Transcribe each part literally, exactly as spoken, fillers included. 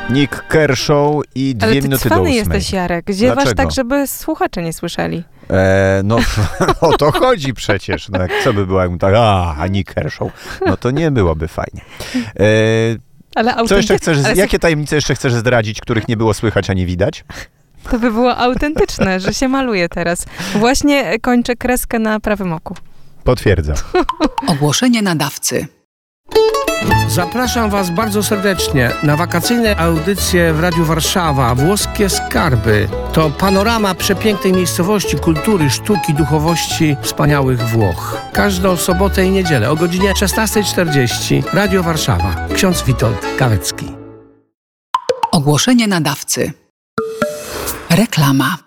Nick Kershaw i dwie Ale ty minuty do cwany ósmej. jesteś, Jarek. Ziewasz Dlaczego? tak, żeby słuchacze nie słyszeli. E, no o to chodzi przecież. No, jak, co by było, jakbym tak, a, a Nick Kershaw. No to nie byłoby fajnie. E, Ale co jeszcze chcesz, ale jakie tajemnice jeszcze chcesz zdradzić, których nie było słychać ani widać? To by było autentyczne, że się maluje teraz. Właśnie kończę kreskę na prawym oku. Potwierdzam. Ogłoszenie nadawcy. Zapraszam Was bardzo serdecznie na wakacyjne audycje w Radiu Warszawa. Włoskie Skarby to panorama przepięknej miejscowości, kultury, sztuki, duchowości wspaniałych Włoch. Każdą sobotę i niedzielę o godzinie szesnasta czterdzieści. Radio Warszawa. Ksiądz Witold Kawecki. Ogłoszenie nadawcy. Reklama.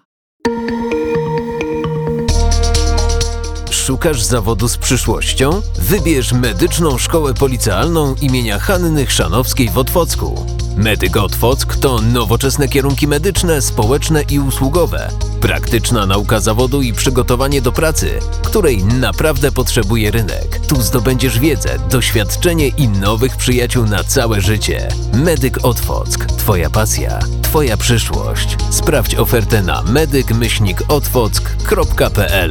Szukasz zawodu z przyszłością? Wybierz Medyczną Szkołę Policealną imienia Hanny Chrzanowskiej w Otwocku. Medyk Otwock to nowoczesne kierunki medyczne, społeczne i usługowe. Praktyczna nauka zawodu i przygotowanie do pracy, której naprawdę potrzebuje rynek. Tu zdobędziesz wiedzę, doświadczenie i nowych przyjaciół na całe życie. Medyk Otwock. Twoja pasja, Twoja przyszłość. Sprawdź ofertę na medyk myślnik otwock kropka p l.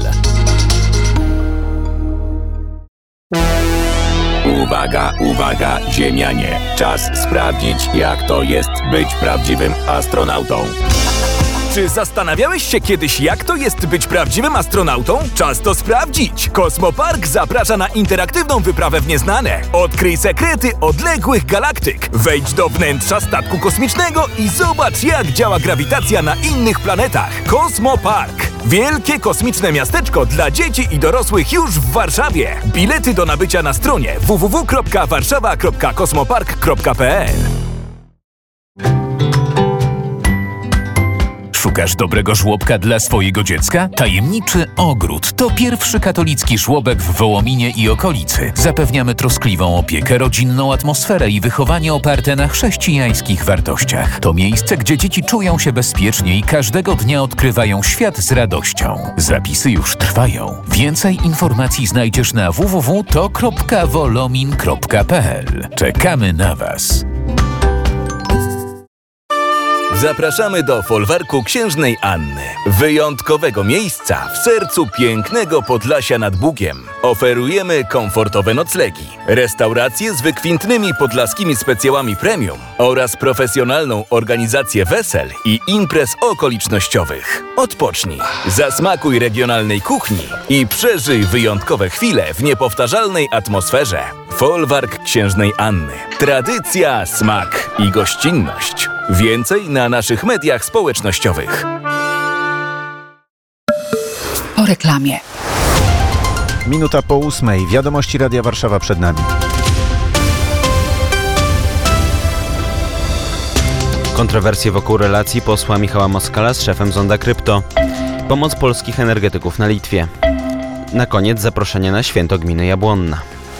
Uwaga, uwaga, ziemianie! Czas sprawdzić, jak to jest być prawdziwym astronautą. Czy zastanawiałeś się kiedyś, jak to jest być prawdziwym astronautą? Czas to sprawdzić! Kosmopark zaprasza na interaktywną wyprawę w nieznane. Odkryj sekrety odległych galaktyk. Wejdź do wnętrza statku kosmicznego i zobacz, jak działa grawitacja na innych planetach. Kosmopark. Wielkie kosmiczne miasteczko dla dzieci i dorosłych już w Warszawie. Bilety do nabycia na stronie w w w kropka warszawa kropka kosmopark kropka p l. Szukasz dobrego żłobka dla swojego dziecka? Tajemniczy Ogród to pierwszy katolicki żłobek w Wołominie i okolicy. Zapewniamy troskliwą opiekę, rodzinną atmosferę i wychowanie oparte na chrześcijańskich wartościach. To miejsce, gdzie dzieci czują się bezpiecznie i każdego dnia odkrywają świat z radością. Zapisy już trwają. Więcej informacji znajdziesz na w w w kropka wolomin kropka p l. Czekamy na Was. Zapraszamy do folwarku Księżnej Anny. Wyjątkowego miejsca w sercu pięknego Podlasia nad Bugiem. Oferujemy komfortowe noclegi, restauracje z wykwintnymi podlaskimi specjałami premium oraz profesjonalną organizację wesel i imprez okolicznościowych. Odpocznij, zasmakuj regionalnej kuchni i przeżyj wyjątkowe chwile w niepowtarzalnej atmosferze. Folwark Księżnej Anny. Tradycja, smak i gościnność. Więcej na naszych mediach społecznościowych. Po reklamie. Minuta po ósmej. Wiadomości Radia Warszawa przed nami. Kontrowersje wokół relacji posła Michała Moskala z szefem Zonda Krypto. Pomoc polskich energetyków na Litwie. Na koniec zaproszenie na święto gminy Jabłonna.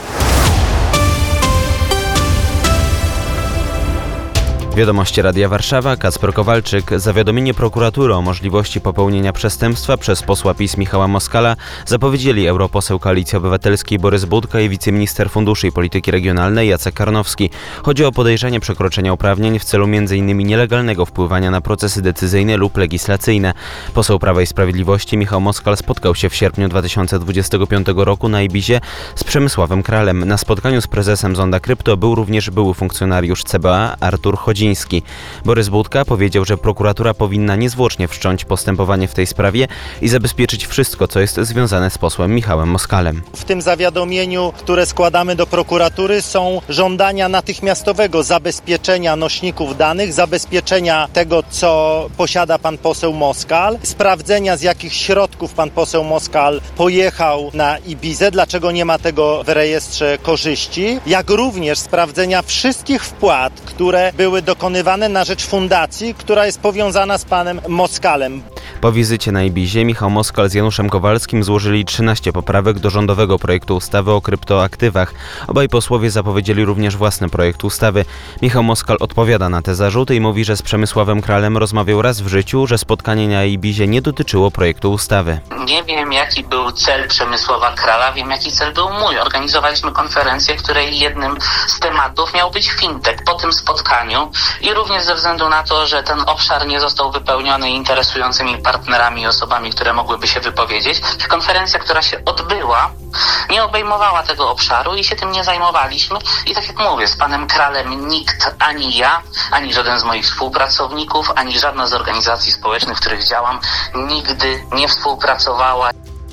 Wiadomości Radia Warszawa, Kacper Kowalczyk. Zawiadomienie prokuratury o możliwości popełnienia przestępstwa przez posła PiS Michała Moskala zapowiedzieli europoseł Koalicji Obywatelskiej Borys Budka i wiceminister Funduszy i Polityki Regionalnej Jacek Karnowski. Chodzi o podejrzenie przekroczenia uprawnień w celu m.in. nielegalnego wpływania na procesy decyzyjne lub legislacyjne. Poseł Prawa i Sprawiedliwości Michał Moskal spotkał się w sierpniu dwa tysiące dwudziestego piątego roku na Ibizie z Przemysławem Kralem. Na spotkaniu z prezesem Zonda Krypto był również były funkcjonariusz C B A Artur Chodziński. Borys Budka powiedział, że prokuratura powinna niezwłocznie wszcząć postępowanie w tej sprawie i zabezpieczyć wszystko, co jest związane z posłem Michałem Moskalem. W tym zawiadomieniu, które składamy do prokuratury, są żądania natychmiastowego zabezpieczenia nośników danych, zabezpieczenia tego, co posiada pan poseł Moskal, sprawdzenia, z jakich środków pan poseł Moskal pojechał na Ibizę, dlaczego nie ma tego w rejestrze korzyści, jak również sprawdzenia wszystkich wpłat, które były dokonywane na rzecz fundacji, która jest powiązana z panem Moskalem. Po wizycie na Ibizie Michał Moskal z Januszem Kowalskim złożyli trzynaście poprawek do rządowego projektu ustawy o kryptoaktywach. Obaj posłowie zapowiedzieli również własny projekt ustawy. Michał Moskal odpowiada na te zarzuty i mówi, że z Przemysławem Kralem rozmawiał raz w życiu, że spotkanie na Ibizie nie dotyczyło projektu ustawy. Nie wiem, jaki był cel Przemysława Krala, wiem, jaki cel był mój. Organizowaliśmy konferencję, której jednym z tematów miał być fintech. Po tym spotkaniu i również ze względu na to, że ten obszar nie został wypełniony interesującymi partnerami i osobami, które mogłyby się wypowiedzieć, konferencja, która się odbyła, nie obejmowała tego obszaru i się tym nie zajmowaliśmy. I tak jak mówię, z panem Kralem nikt, ani ja, ani żaden z moich współpracowników, ani żadna z organizacji społecznych, w których działam, nigdy nie współpracowała.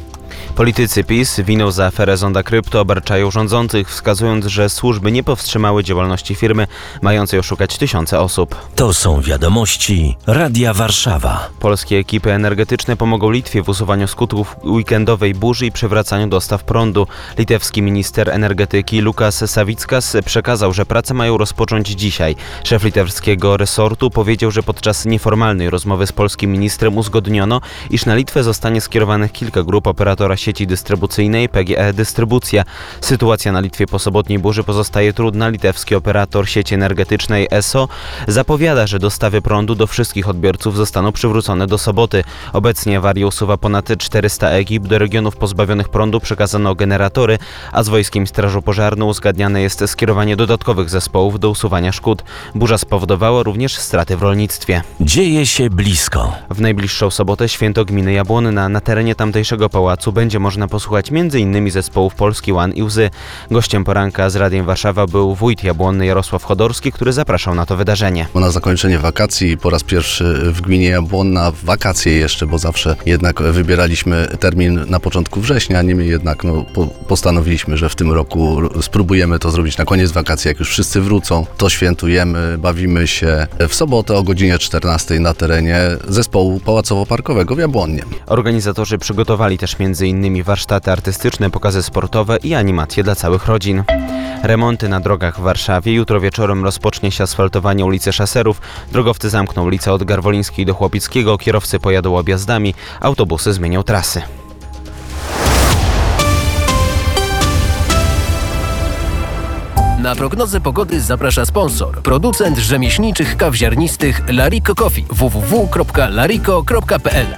Politycy PiS winą za aferę Zonda Krypto obarczają rządzących, wskazując, że służby nie powstrzymały działalności firmy mającej oszukać tysiące osób. To są wiadomości Radia Warszawa. Polskie ekipy energetyczne pomogą Litwie w usuwaniu skutków weekendowej burzy i przywracaniu dostaw prądu. Litewski minister energetyki Lukas Savickas przekazał, że prace mają rozpocząć dzisiaj. Szef litewskiego resortu powiedział, że podczas nieformalnej rozmowy z polskim ministrem uzgodniono, iż na Litwę zostanie skierowanych kilka grup operatora sieci dystrybucyjnej P G E Dystrybucja. Sytuacja na Litwie po sobotniej burzy pozostaje trudna. Litewski operator sieci energetycznej E S O zapowiada, że dostawy prądu do wszystkich odbiorców zostaną przywrócone do soboty. Obecnie awarię usuwa ponad czterysta ekip. Do regionów pozbawionych prądu przekazano generatory, a z Wojskiem i Strażą Pożarną uzgadniane jest skierowanie dodatkowych zespołów do usuwania szkód. Burza spowodowała również straty w rolnictwie. Dzieje się blisko. W najbliższą sobotę święto gminy Jabłonna. Na terenie tamtejszego pałacu będzie można posłuchać między innymi zespołów Polski Łan i Łzy. Gościem poranka z Radiem Warszawa był wójt Jabłonny Jarosław Chodorski, który zapraszał na to wydarzenie. Na zakończenie wakacji po raz pierwszy w gminie Jabłonna, w wakacje jeszcze, bo zawsze jednak wybieraliśmy termin na początku września, niemniej jednak no, po, postanowiliśmy, że w tym roku spróbujemy to zrobić na koniec wakacji, jak już wszyscy wrócą, to świętujemy, bawimy się w sobotę o godzinie czternastej na terenie zespołu pałacowo-parkowego w Jabłonnie. Organizatorzy przygotowali też między innymi warsztaty artystyczne, pokazy sportowe i animacje dla całych rodzin. Remonty na drogach w Warszawie. Jutro wieczorem rozpocznie się asfaltowanie ulicy Szaserów. Drogowcy zamkną ulicę od Garwolińskiej do Chłopickiego, kierowcy pojadą objazdami, autobusy zmienią trasy. Na prognozę pogody zaprasza sponsor. Producent rzemieślniczych kaw ziarnistych Lariko Coffee. w w w kropka lariko kropka p l.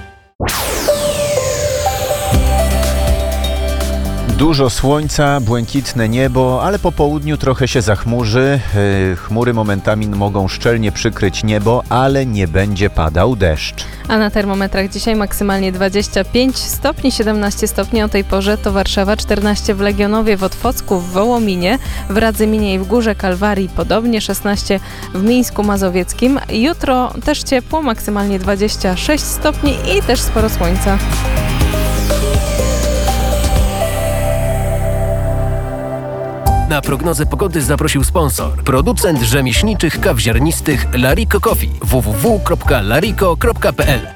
Dużo słońca, błękitne niebo, ale po południu trochę się zachmurzy. Chmury momentami mogą szczelnie przykryć niebo, ale nie będzie padał deszcz. A na termometrach dzisiaj maksymalnie dwadzieścia pięć stopni, siedemnaście stopni o tej porze to Warszawa, czternaście w Legionowie, w Otwocku, w Wołominie, w Radzyminie i w Górze Kalwarii podobnie, szesnaście w Mińsku Mazowieckim. Jutro też ciepło, maksymalnie dwadzieścia sześć stopni i też sporo słońca. Na prognozę pogody zaprosił sponsor. Producent rzemieślniczych kaw ziarnistych Lariko Coffee. w w w kropka lariko kropka p l.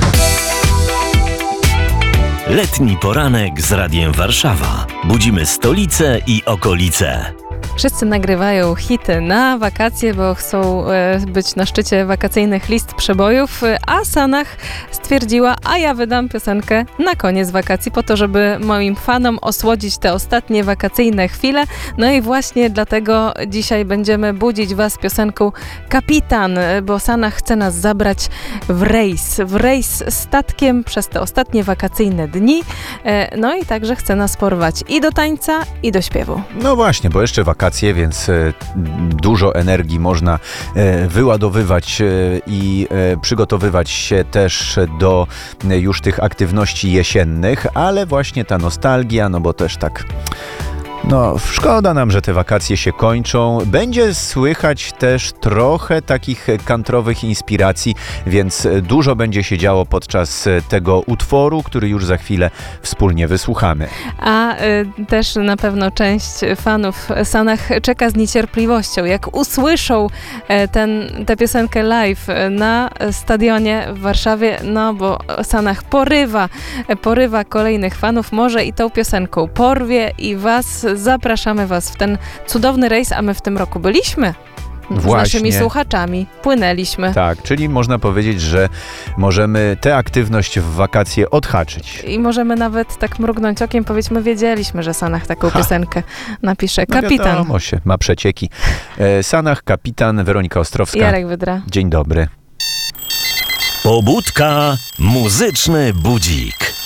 Letni poranek z Radiem Warszawa. Budzimy stolicę i okolice. Wszyscy nagrywają hity na wakacje, bo chcą e, być na szczycie wakacyjnych list przebojów, a Sanach stwierdziła, a ja wydam piosenkę na koniec wakacji, po to, żeby moim fanom osłodzić te ostatnie wakacyjne chwile. No i właśnie dlatego dzisiaj będziemy budzić was piosenką Kapitan, bo Sanach chce nas zabrać w rejs, w rejs statkiem przez te ostatnie wakacyjne dni. E, no i także chce nas porwać i do tańca, i do śpiewu. No właśnie, bo jeszcze wakacje. Więc dużo energii można wyładowywać i przygotowywać się też do już tych aktywności jesiennych, ale właśnie ta nostalgia, no bo też tak... No, szkoda nam, że te wakacje się kończą. Będzie słychać też trochę takich kantrowych inspiracji, więc dużo będzie się działo podczas tego utworu, który już za chwilę wspólnie wysłuchamy. A y, też na pewno część fanów Sanach czeka z niecierpliwością, jak usłyszą y, ten, tę piosenkę live na stadionie w Warszawie, no bo Sanach porywa, porywa kolejnych fanów, może i tą piosenką porwie i was zapraszamy was w ten cudowny rejs, a my w tym roku byliśmy. z Właśnie. naszymi słuchaczami. Płynęliśmy. Tak, czyli można powiedzieć, że możemy tę aktywność w wakacje odhaczyć. I możemy nawet tak mrugnąć okiem, powiedzmy, wiedzieliśmy, że Sanach taką Ha. piosenkę napisze. No Kapitan. wiadomo się, ma przecieki. E, Sanach, Kapitan, Weronika Ostrowska. Jarek Wydra. Dzień dobry. Pobudka, muzyczny budzik.